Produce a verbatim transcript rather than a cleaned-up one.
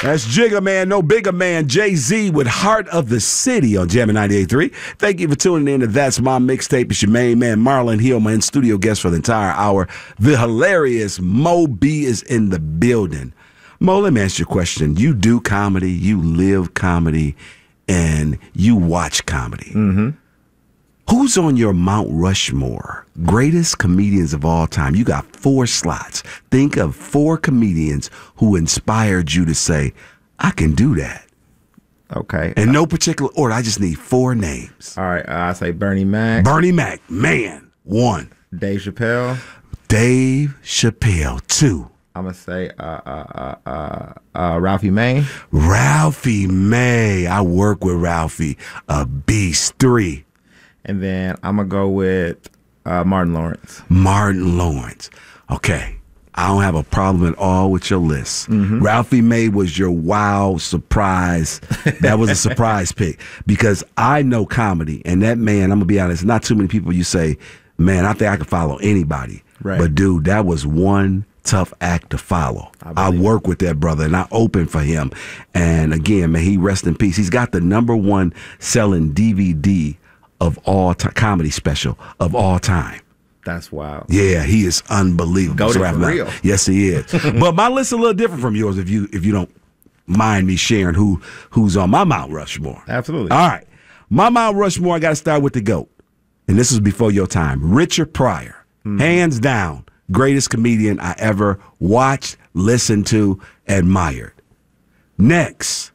That's Jigga Man, no bigger man, Jay-Z with Heart of the City on Jammin' ninety-eight point three. Thank you for tuning in to That's My Mixtape. It's your main man, Marlon Hill, my in-studio guest for the entire hour. The hilarious Mo B is in the building. Mo, let me ask you a question. You do comedy, you live comedy, and you watch comedy. Mm-hmm. Who's on your Mount Rushmore? Greatest comedians of all time. You got four slots. Think of four comedians who inspired you to say, I can do that. Okay. In no particular order. I just need four names. All right. Uh, I say Bernie Mac. Bernie Mac, man, one. Dave Chappelle. Dave Chappelle, two. I'm going to say uh, uh, uh, uh, uh, Ralphie May. Ralphie May. I work with Ralphie. A beast, three. And then I'm going to go with uh, Martin Lawrence. Martin Lawrence. Okay. I don't have a problem at all with your list. Mm-hmm. Ralphie May was your wow surprise. That was a surprise pick because I know comedy, and that man, I'm going to be honest, not too many people you say, man, I think I could follow anybody. Right. But, dude, that was one tough act to follow. I, I work with that brother, and I open for him. And, again, man, he rest in peace. He's got the number one selling D V D of all time, comedy special of all time. That's wild. Yeah, he is unbelievable. Go to for real. Yes, he is. But my list's a little different from yours if you if you don't mind me sharing who who's on my Mount Rushmore. Absolutely. All right. My Mount Rushmore, I got to start with the GOAT. And this was before your time. Richard Pryor. Mm. Hands down, greatest comedian I ever watched, listened to, admired. Next,